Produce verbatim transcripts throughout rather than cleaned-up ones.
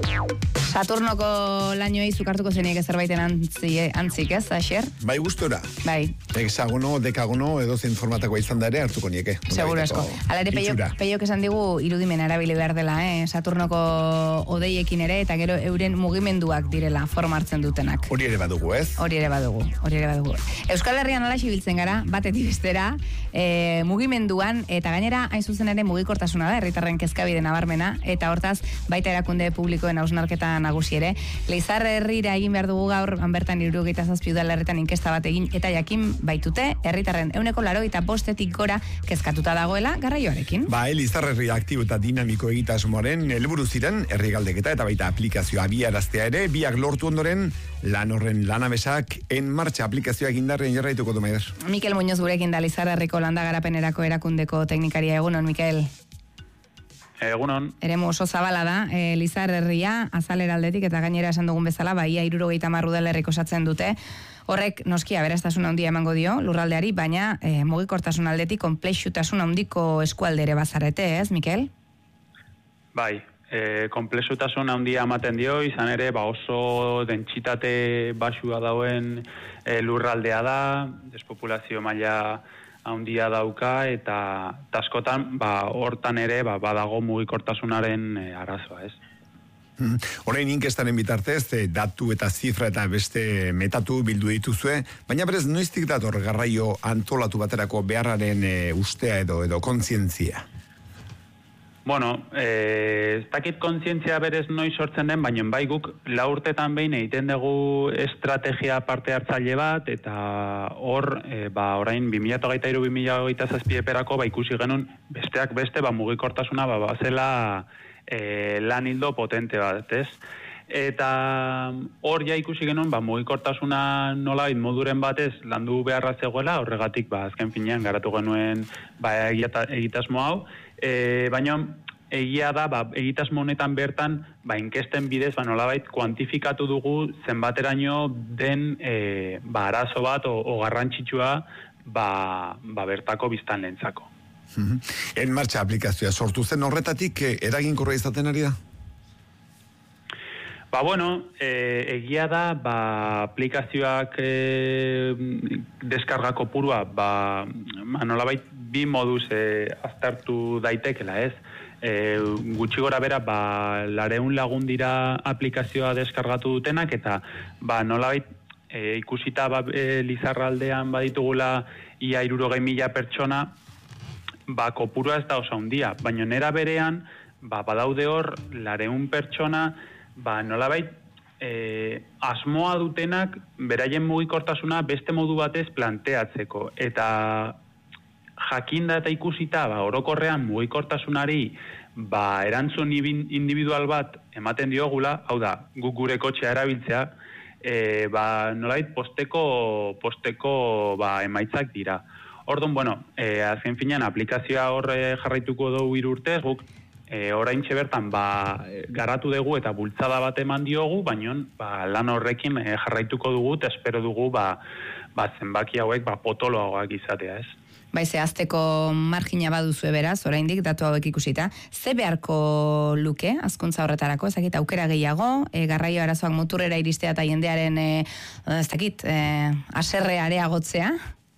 Saturnoko lainoei zukartuko zeniek ezerbaiten antzi, antzik, ez, Asier? Bai, gustora. Bai. Hexagono, dekagono, edo zein formatakoa izan da ere hartuko nieke. Seguro esko. Hala ere, peiok esan digu irudimen erabili behar dela, eh? Saturnoko odeiekin ere, eta gero euren mugimenduak direla forma hartzen dutenak. Hori ere badugu, ez? Hori ere badugu, hori ere badugu. Euskal Herrian ala ibiltzen gara, batetik bestera, e, mugimenduan, eta gainera, hain zuzen ere mugikortasuna da, herritarren kezkabide nabarmena, eta hortaz, baita erakunde publikoen hausnarketa nagusi ere. Leizar herrira egin behar dugu gaur, bertan hirurogeita zazpi udalerritan inkesta bat egin, eta jakin baitute, herritarren ehuneko laurogeita bostetik gora kezkatuta dagoela garraioarekin. Ba, Leizar herria aktibo eta dinamiko egitasmoaren helburu ziren herri galdeketa eta baita aplikazioa abiaraztea ere, biak lortu ondoren lan horren lanabesak en martxa aplikazioak indarren jarraituko du Maider. Mikel Muñoz gurekin da Leizar herriko landa garapenerako erakundeko teknikaria. Egunon, Mikel. Egunon. Eremu oso zabala da, e, Leizar herria, azalera aldetik eta gainera esan dugun bezala, baia hirurogeita hamar udalerrik osatzen dute. Horrek noskia aberastasuna handia emango dio lurraldeari, baina e, mugikortasun aldetik konplexutasun handiko eskualde ere bazarete, ez, Mikel? Bai, e, konplexutasun handia ematen dio, izan ere ba oso dentsitate baxua dauen e, lurraldea da, despopulazio maila handia dauka, eta askotan ba hortan ere ba badago mugikortasunaren e, arazoa, ez? Orain inkestaren bitartez, datu eta zifra eta beste metatu bildu dituzue, baina berez noiztik dator garraio antolatu baterako beharraren e, ustea edo edo kontzientzia? Bueno, eh, ez dakit kontzientzia berez noiz sortzen den, baina bai guk lau urtetan behin egiten dugu estrategia parte hartzaile bat, eta hor, e, ba, orain bi mila hogeita hiru bi mila hogeita zazpi eperako ba ikusi genuen besteak beste ba mugikortasuna ba bazela e, lan hildo potente bat, ez? Eta hor ja ikusi genuen ba mugikortasuna nolabait moduren batez landu beharra zegoela, horregatik ba azken finean garatu genuen ba egitasmo hau. E, baina egia da, ba, egitasmo honetan bertan, ba, inkesten bidez, ba, nolabait, kuantifikatu dugu zenbateraino den e, ba, arazo bat o, o garrantzitsua ba, ba, bertako biztanleentzako. En martxa aplikazioa sortu zen horretatik eh, eraginkorra izaten ari da? Ba, bueno, e, egia da, ba, aplikazioak e, deskarga kopurua, ba, nolabait, bi moduz e, aztertu daitekela, ez? E, gutxi gora bera, ba, lareun lagun dira aplikazioa deskargatu dutenak, eta ba, nolabait, e, ikusita ba, e, Lizarraldean baditugula ia hirurogei mila pertsona, ba, kopurua ez da oso handia, baina nera berean, ba, badaude hor, lareun pertsona, ba, nolabait, e, asmoa dutenak beraien mugikortasuna beste modu batez planteatzeko, eta jakinda eta ikusita, ba, orokorrean mugikortasunari ba, erantzun individual bat ematen diogula, hau da, guk gure kotxea erabiltzea, e, ba, nolait posteko, posteko ba, emaitzak dira. Orduan, bueno, e, azken finean aplikazioa hor jarraituko dugu hiru urtez, guk e, oraintxe bertan ba, garatu dugu eta bultzada bat eman diogu, baina ba, lan horrekin e, jarraituko dugu eta espero dugu ba, ba, zenbaki hauek ba, potoloagoak izatea, ez? Bai, zehazteko margina baduzue beraz, oraindik datu hauek ikusita. Ze beharko luke, hazkuntza horretarako, ez dakit, aukera gehiago, e, garraio arazoak muturrera iristea eta jendearen, e, ez dakit, e, haserre areagotzea?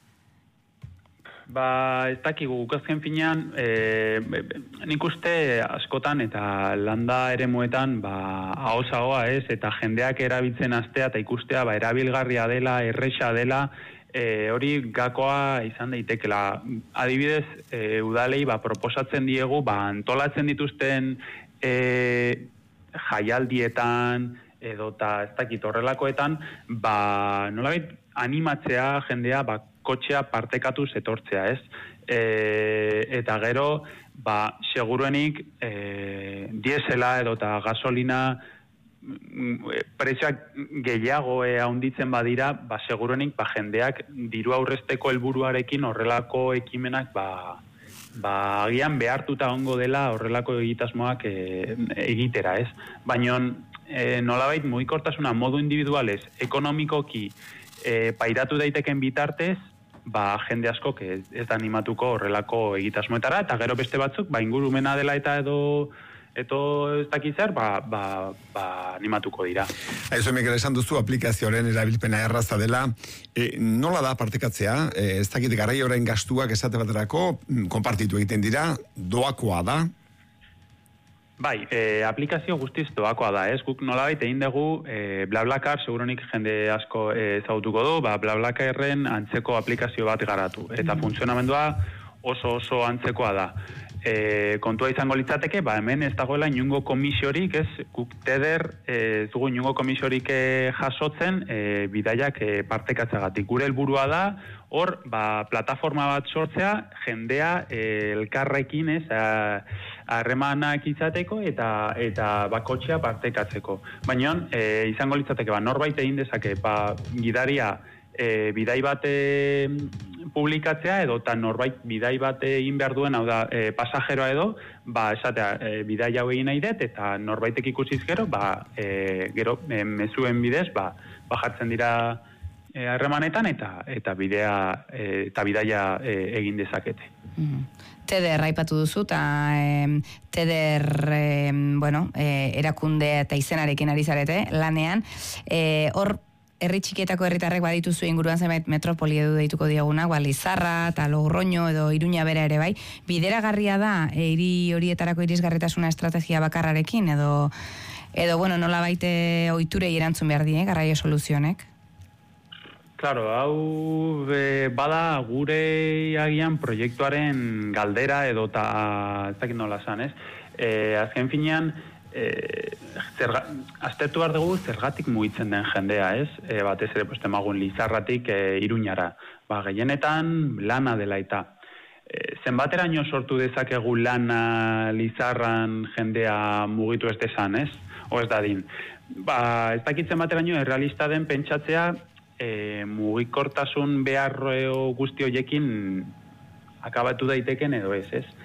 Ba, ez dakigu, gukazken finean, e, nik uste askotan eta landa eremuetan, ba, ahosagoa ez, eta jendeak erabiltzen astea eta ikustea, ba, erabilgarria dela, erresa dela, E, hori gakoa izan daitekela. Adibidez, e, udalei ba, proposatzen diegu, ba, antolatzen dituzten e, jaialdietan edo eta ez dakit horrelakoetan, ba, nolabait animatzea jendea ba, kotxea partekatu etortzea, ez? E, eta gero, ba, seguruenik e, diesela edo eta gasolina prezioak gehiago e, handitzen badira, ba, seguruenik ba, jendeak diru aurrezteko helburuarekin horrelako ekimenak ba, ba, agian behartuta ongo dela horrelako egitasmoak e, egitera, ez? Baina e, nolabait mugikortasuna modu individualez, ekonomikoki e, pairatu daiteken bitartez, ba, jende askok ez, ez da animatuko horrelako egitasmoetara, eta gero beste batzuk, ba, ingurumena dela eta edo eto ez dakitzer, ba, ba, ba animatuko dira. Aizu, Mikel, esan duzu aplikazioaren erabilpena erraza dela. E, nola da partekatzea? E, ez dakit garraioaren gastuak esate baterako konpartitu egiten dira, doakoa da? Bai, e, aplikazio guztiz doakoa da, ez? Guk nolabait egin dugu e, BlaBlaCar, seguronik jende asko ezagutuko du, ba, BlaBlaCarren antzeko aplikazio bat garatu. Eta mm. funtzionamendua oso oso antzekoa da. E, kontua izango litzateke, ba, hemen ez dagoela inungo komisiorik, ez, guk teder, ez dugu inungo komisiorik e, jasotzen, e, bidaiak e, partekatzagatik. Gure helburua da, hor, ba, plataforma bat sortzea, jendea e, elkarrekin, ez, harremanak izateko eta eta bakotxea partekatzeko. Baina, e, izango litzateke, ba, norbait egin dezake, ba, gidaria, E, bidai bat e, publikatzea edo eta norbait bidai bat egin behar duen, hau da, e, pasajeroa edo, ba, esatea, e, bidai hau egin nahi dut, eta norbaitek ikusiz gero, ba, e, gero, e, mezuen bidez, ba, ba jartzen dira harremanetan e, eta eta bidea e, eta bidaia e, egin dezakete. Mm. Teder aipatu duzu, eta e, Teder, e, bueno, e, erakunde eta izenarekin ari zarete, lanean, e, hor, herri txikietako herritarrek badituzu inguruan zenbait metropoli edo deituko diagunak, ba, Lizarra eta Logroño edo Iruña bera ere bai. Bideragarria da hiri horietarako irisgarritasuna estrategia bakarrarekin edo edo bueno, nola baite ohiturei erantzun behar die, garraio soluzionek? Claro, hau e, bada gure agian proiektuaren galdera edo ta ez dakit nola zan, ez? E, azken finean Eh, zerga, aztertu behar dugu zergatik mugitzen den jendea, ez? E, batez ere, pues, temagun Lizarratik e, Iruñara. Ba, gehienetan lana dela eta. E, zenbateraino sortu dezakegu lana Lizarran jendea mugitu ez desan, ez? O ez dadin. Ba, ez dakit zenbateraino errealista den pentsatzea e, mugikortasun beharro guzti horiekin akabatu daiteken edo ez, ez?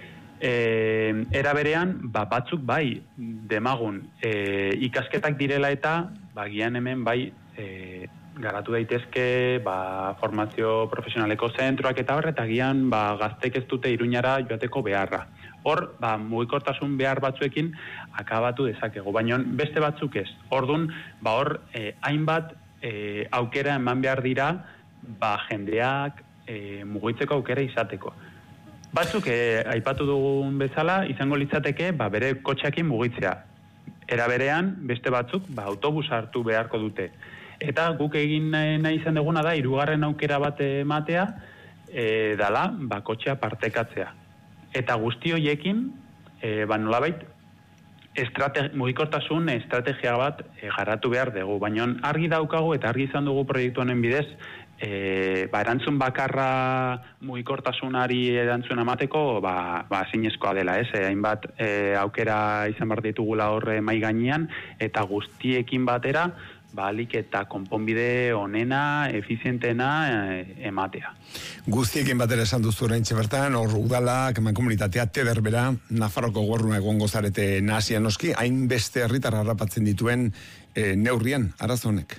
E, era berean, ba, batzuk bai demagun e, ikasketak direla eta bagian hemen bai e, garatu daitezke ba, formazio profesionaleko zentroak eta horret agian ba, gaztek ez dute Iruñara joateko beharra. Hor, ba, mugikortasun behar batzuekin akabatu dezakegu, baina beste batzuk ez. Ordun, ba, hor e, hainbat e, aukera eman behar dira ba, jendeak e, mugitzeko aukera izateko. Batzuk, eh, aipatu dugun bezala, izango litzateke, ba, bere kotxeakin mugitzea. Era berean, beste batzuk, ba, autobus hartu beharko dute. Eta guk egin nahi, nahi izan duguna da, hirugarren aukera bat ematea, e, dala, ba, kotxea partekatzea. Eta guzti horiekin, e, ba, nolabait, estrate, mugikortasun estrategia bat e, garatu behar dugu. Baina argi daukagu eta argi izan dugu proiektu honen bidez, E, ba, erantzun bakarra mugikortasunari erantzun amateko ba, ba, zinezkoa dela, ez? E, hainbat e, aukera izan behar ditugula horre mai gainean eta guztiekin batera ba, alik eta konponbide onena, efizientena e, ematea. Guztiekin batera esan duzu oraintxe bertan, hor udalak, mankomunitatea, Teder bera, Nafarroko gobernua egongo zarete nahasian noski, hainbeste herritar harrapatzen dituen e, neurrian, arazonek.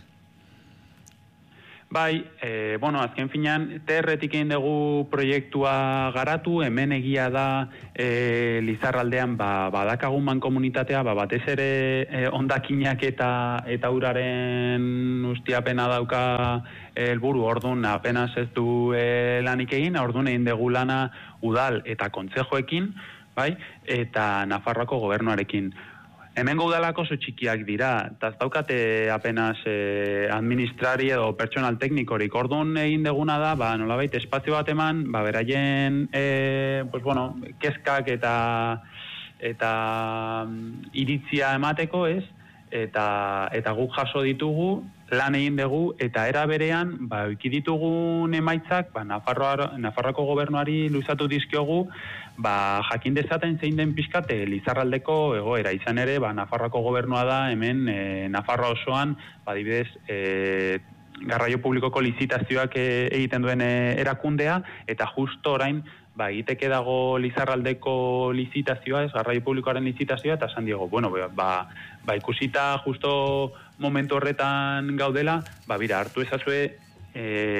Bai, e, bueno, azken finean, terretik egin dugu proiektua garatu, hemen egia da e, Lizarraldean ba, badakagun mankomunitatea, ba, batez ere e, ondakinak eta eta uraren ustiapena dauka helburu, ordun apenas ez du e, lanik egin, ordun egin dugu lana udal eta kontzejoekin, bai, eta Nafarroako gobernuarekin. Hemengo udalak oso txikiak dira, eta ez daukate apenas eh, administrari edo pertsonal teknikorik. Orduan egin deguna da, ba, nolabait espazio bat eman, ba, beraien eh, pues, bueno, kezkak eta eta iritzia emateko, ez? Eta, eta guk jaso ditugu, lan egin dugu, eta era berean, ba, iki ditugun emaitzak, ba, Nafarroa, Nafarroako gobernuari luzatu dizkiogu, ba, jakin dezaten zein den pixkate Lizarraldeko egoera. Izan ere, ba, Nafarroako gobernua da, hemen, e, Nafarroa osoan, ba, dibidez, e, garraio publikoko lizitazioak e, egiten duen e, erakundea, eta justo orain, ba, egiteke dago Lizarraldeko lizitazioa, ez, garraio publikoaren lizitazioa, eta esan diego, bueno, ba, ba ikusita justo momentu horretan gaudela, ba, bira, hartu ezazue, e,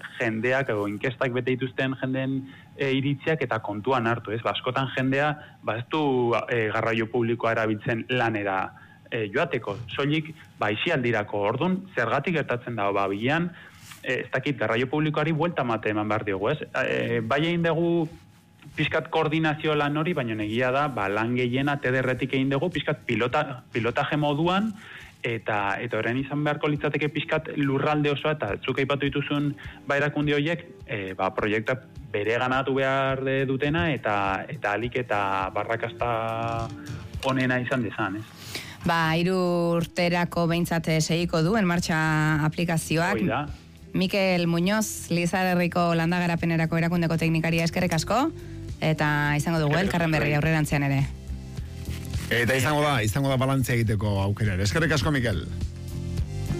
jendeak edo inkestak bete dituzten jendeen e, iritziak eta kontuan hartu, ez? Ba, askotan jendea, ba, ez du e, garraio publikoa erabiltzen lanera e, joateko, soilik, ba, isialdirako ordun, zergatik gertatzen dago, ba, bilean, e, ez dakit, garraio publikoari buelta mate eman behar diogu, ez? E, bai egin dugu pizkat koordinazio lan hori, baina egia da, ba, lan gehiena tederretik egin dugu, pizkat pilota, pilotaje moduan, eta eta orain izan beharko litzateke pizkat lurralde osoa, eta zuk aipatu dituzun ba erakunde horiek, e, ba, proiektak bere ganatu behar dutena, eta eta alik eta barrakasta onena izan dezan, ez? Ba, hiru urterako behintzat segiko du, en martxa aplikazioak. Hoi da. Mikel Muñoz, Lizarrerriko landa garapenerako erakundeko teknikaria, eskerrik asko, eta izango dugu elkarren berri aurrerantzean ere. Eta izango da, izango da balantzea egiteko aukera. Eskerrik asko, Mikel.